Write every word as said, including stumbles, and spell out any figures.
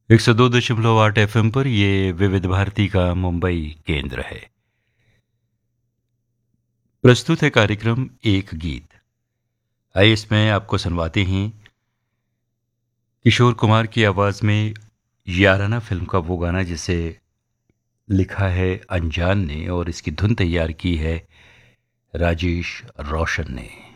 एक सौ दो दशमलव आठ एफ एम पर ये विविध भारती का मुंबई केंद्र है। प्रस्तुत है कार्यक्रम एक गीत। आइए इसमें आपको सुनवाते हैं किशोर कुमार की आवाज में याराना फिल्म का वो गाना जिसे लिखा है अनजान ने और इसकी धुन तैयार की है राजेश रोशन ने।